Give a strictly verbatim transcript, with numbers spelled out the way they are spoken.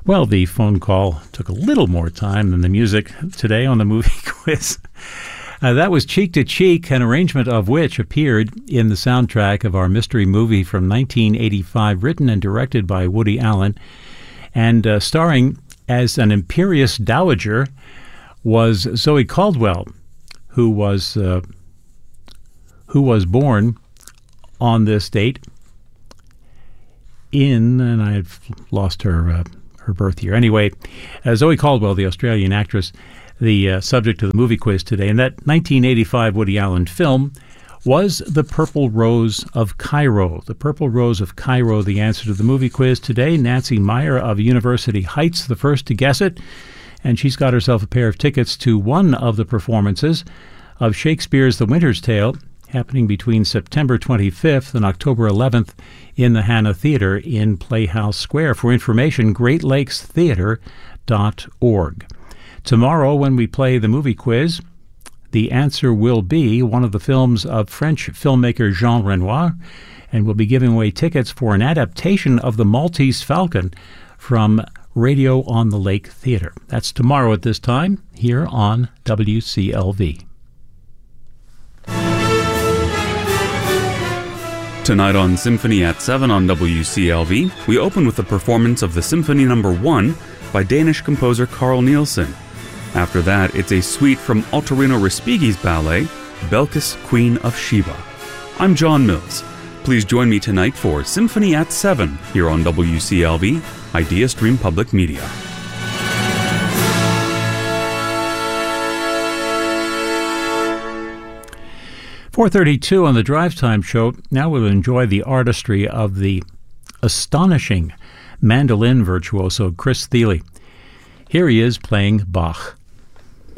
Well, the phone call took a little more time than the music today on the movie quiz. Uh, that was Cheek to Cheek, an arrangement of which appeared in the soundtrack of our mystery movie from nineteen eighty-five, written and directed by Woody Allen, and uh, starring as an imperious dowager was Zoe Caldwell, who was uh, who was born on this date in, and I've lost her uh, her birth year. Anyway, uh, Zoe Caldwell, the Australian actress, the uh, subject of the movie quiz today. And that nineteen eighty-five Woody Allen film was The Purple Rose of Cairo. The Purple Rose of Cairo, the answer to the movie quiz today. Nancy Meyer of University Heights, the first to guess it. And she's got herself a pair of tickets to one of the performances of Shakespeare's The Winter's Tale, happening between September twenty-fifth and October eleventh in the Hannah Theatre in Playhouse Square. For information, great lakes theatre dot org. Tomorrow, when we play the movie quiz, the answer will be one of the films of French filmmaker Jean Renoir, and we'll be giving away tickets for an adaptation of The Maltese Falcon from Radio on the Lake Theatre. That's tomorrow at this time, here on W C L V. Tonight on Symphony at seven on W C L V, we open with the performance of the Symphony Number one by Danish composer Carl Nielsen. After that, it's a suite from Ottorino Respighi's ballet, Belkis, Queen of Sheba. I'm John Mills. Please join me tonight for Symphony at seven here on W C L V, Idea Stream Public Media. four thirty-two on the Drive Time Show. Now we'll enjoy the artistry of the astonishing mandolin virtuoso Chris Thile. Here he is playing Bach.